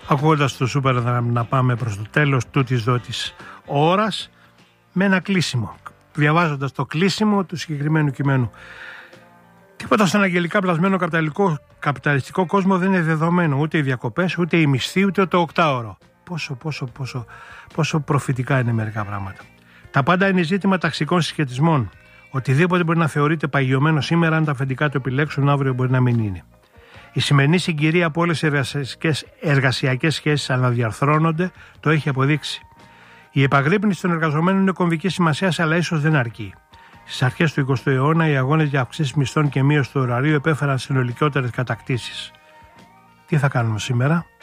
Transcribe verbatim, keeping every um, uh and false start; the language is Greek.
Ακούγοντας το Σούπερ να πάμε προς το τέλος τούτης εδώ της ώρας με ένα κλείσιμο. Διαβάζοντας το κλείσιμο του συγκεκριμένου κειμένου. Τίποτα στον αγγελικά πλασμένο καπιταλιστικό κόσμο δεν είναι δεδομένο. Ούτε οι διακοπές, ούτε οι μισθοί, ούτε το οκτάωρο. Πόσο, πόσο, πόσο, πόσο προφητικά είναι μερικά πράγματα. Τα πάντα είναι ζήτημα ταξικών συσχετισμών. Οτιδήποτε μπορεί να θεωρείται παγιωμένο σήμερα, αν τα αφεντικά το επιλέξουν, αύριο μπορεί να μην είναι. Η σημερινή συγκυρία από όλες τις εργασιακές σχέσεις αναδιαρθρώνονται, το έχει αποδείξει. Η επαγρύπνηση των εργαζομένων είναι κομβική σημασία, αλλά ίσως δεν αρκεί. Στις αρχές του εικοστού αιώνα, οι αγώνες για αυξήσεις μισθών και μείωση του ωραρίου επέφεραν συνολικότερες κατακτήσεις. Τι θα κάνουμε σήμερα?